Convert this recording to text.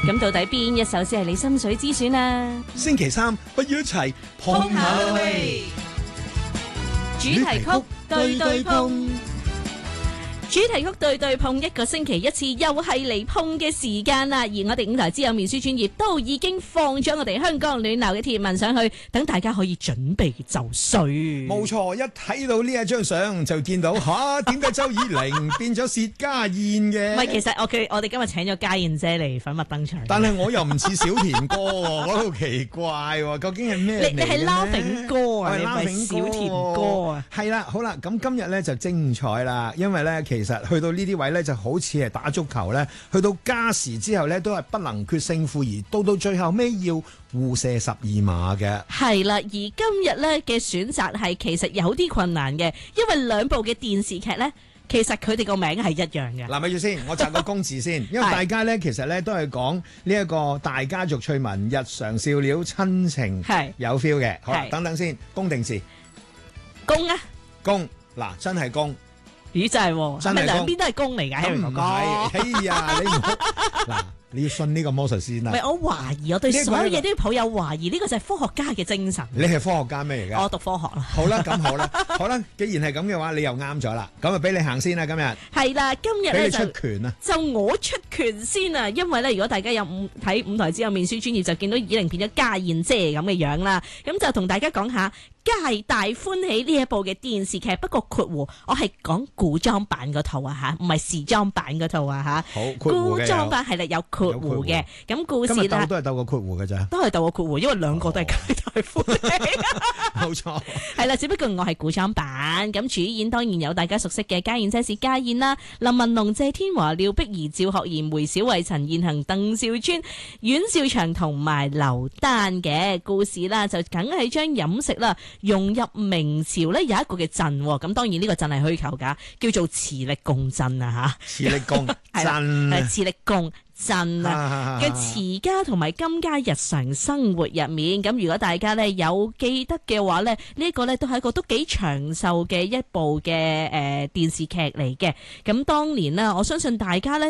咁到底邊一首先係你心水之選啊？ 星期三不要一齊碰下去，主題曲對對碰。主題曲對對碰，一個星期一次，又係嚟碰嘅時間啦。而我哋五台之友面書專頁都已經放咗我哋香港暖流嘅貼文上去，等大家可以準備就緒。 冇錯，一睇到呢一張相就見到吓，點解周以玲變咗薛家燕嘅？ 唔係，其實我哋今日請咗家燕姐嚟粉墨登場。 但係我又唔似小田哥喎，我好奇怪喎，究竟係咩？ 你係 Laughing 哥啊，你唔係小田哥啊？ 係啦，好啦，咁今日咧就精彩啦，因為咧其實去到呢啲位咧就好似係打足球咧，去到加時之後咧都係不能決勝負，而到最後尾要互射12碼嘅。係啦，而今日咧嘅選擇係其實有啲困難嘅，因為兩部嘅電視劇咧，其實佢哋個名係一樣嘅。 嗱，咪住先，我摘個公字先，因為大家咧其實咧都係講呢一個大家族趣聞、日常笑料、親情有 feel 嘅。好，等等先，公定字？公啊！公，嗱，真係公。 咦，真係喎，係咪兩邊都係公嚟㗎？ 咁唔係，哎呀，你唔好嗱，你要信呢個魔術先啦。 唔係，我懷疑，我對所有嘢都要抱有懷疑，呢個就係科學家嘅精神。 你係科學家咩嚟㗎？ 我讀科學啦。 好啦，咁好啦，好啦，既然係咁嘅話，你又啱咗啦。咁啊，俾你行先啦，今日。係啦，今日咧出拳啊！ 就我出拳先啊，因為咧，如果大家有睇五台之後面書專頁，就見到以玲變咗家燕姐咁嘅樣啦。咁就同大家講下皆大歡喜呢一部嘅電視劇，不過括弧我係講古裝版嗰套啊吓，唔係時裝版嗰套啊吓。 好， 古裝版係啦，有括弧嘅。咁故事咧， 今日都係鬥個括弧嘅咋， 都係鬥個括弧，因為兩個都係皆大歡喜。 冇錯， 係啦，只不過我係古裝版，咁主演當然有大家熟悉嘅家燕姐是家燕啦，林文龍、謝天華、廖碧兒、趙學賢、梅小惠、陳燕恒、鄧兆尊、阮兆祥同埋劉丹嘅故事啦，就梗係將飲食啦融入明朝咧有一個嘅鎮，咁當然呢個鎮係虛構噶，叫做慈力貢鎮啊吓， 慈力貢鎮係慈力貢鎮啊嘅慈家同埋金家日常生活入面，咁如果大家咧有記得嘅話咧，呢個咧都係一個都幾長壽嘅一部嘅電視劇嚟嘅。咁當年呢，我相信大家咧